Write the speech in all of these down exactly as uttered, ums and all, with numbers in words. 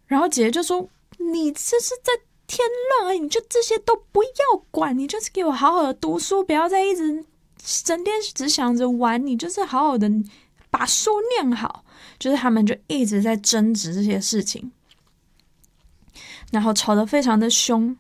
然后姐姐就说：“你这是在添乱而已，你就这些都不要管，你就是给我好好的读书，不要再一直整天只想着玩，你就是好好的把书念好。”就是他们就一直在争执这些事情，然后吵得非常的凶。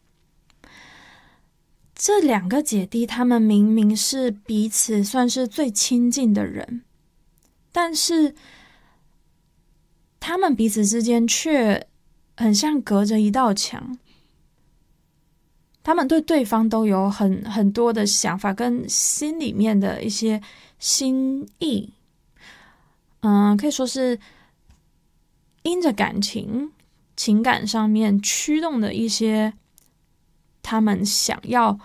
这两个姐弟，他们明明是彼此算是最亲近的人，但是他们彼此之间却很像隔着一道墙。他们对对方都有很很多的想法跟心里面的一些心意，嗯，可以说是因着感情、情感上面驱动的一些他们想要，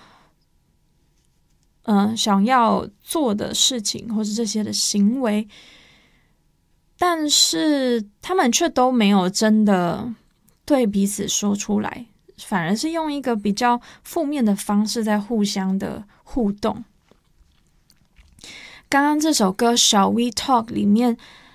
嗯、呃，想要做的事情，或是这些的行为，但是他们却都没有真的对彼此说出来，反而是用一个比较负面的方式在互相的互动。刚刚这首歌《Shall We Talk》里面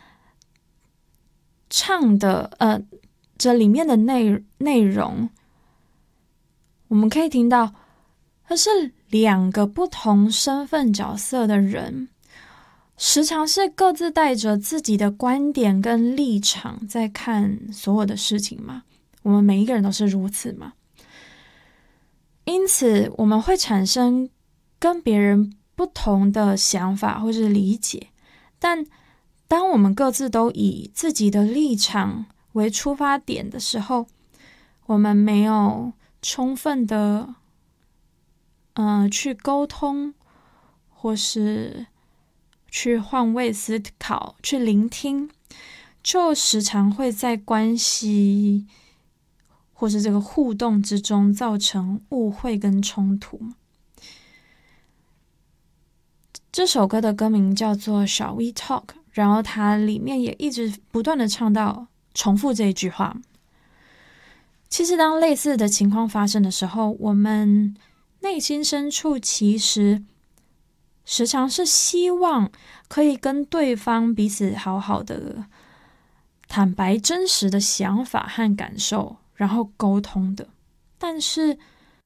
唱的，呃，这里面的内内容，我们可以听到，它是两个不同身份角色的人，时常是各自带着自己的观点跟立场在看所有的事情嘛。我们每一个人都是如此嘛。因此，我们会产生跟别人不同的想法或是理解，但当我们各自都以自己的立场为出发点的时候，我们没有充分的呃去沟通，或是去换位思考，去聆听，就时常会在关系或是这个互动之中造成误会跟冲突。这首歌的歌名叫做 Shall We Talk， 然后它里面也一直不断的唱到重复这一句话。其实当类似的情况发生的时候，我们内心深处其实时常是希望可以跟对方彼此好好的坦白真实的想法和感受，然后沟通的。但是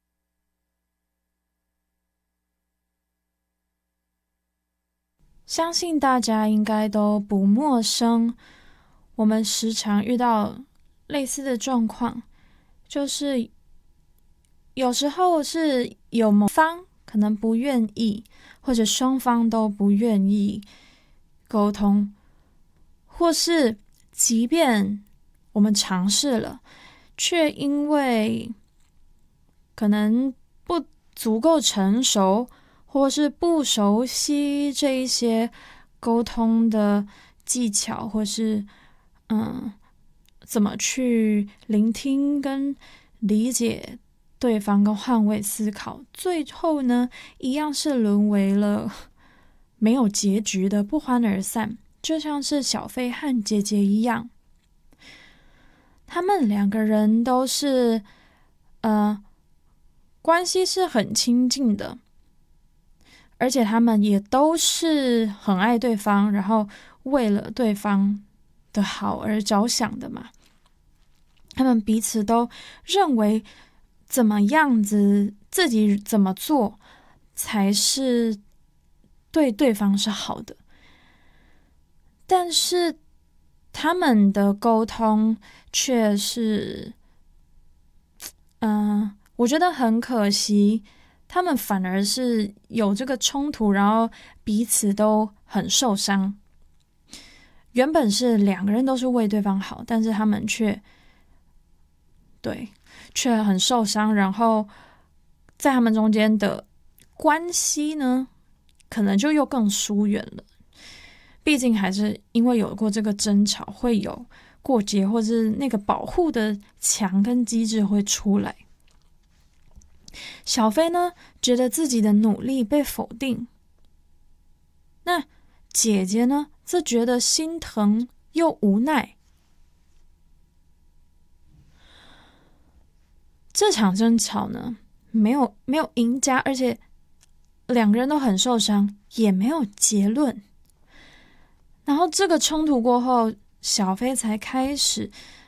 相信大家应该都不陌生，我们时常遇到类似的状况，就是有时候是有某方可能不愿意，或者双方都不愿意沟通，或是即便我们尝试了，却因为可能不足够成熟，或是不熟悉这一些沟通的技巧，或是嗯，怎么去聆听跟理解对方跟换位思考，最后呢，一样是沦为了没有结局的不欢而散，就像是小飞和姐姐一样，他们两个人都是呃关系是很亲近的，而且他们也都是很爱对方，然后为了对方的好而着想的嘛。他们彼此都认为怎么样子，自己怎么做才是对对方是好的。但是他们的沟通却是，嗯、呃，我觉得很可惜，他们反而是有这个冲突，然后彼此都很受伤。原本是两个人都是为对方好，但是他们却对却很受伤，然后在他们中间的关系呢，可能就又更疏远了。毕竟还是因为有过这个争吵，会有过节，或是那个保护的墙跟机制会出来。小飞呢，觉得自己的努力被否定，那姐姐呢，则觉得心疼又无奈。这场争吵呢，没有没有赢家，而且两个人都很受伤，也没有结论。然后这个冲突过后，小飞才开始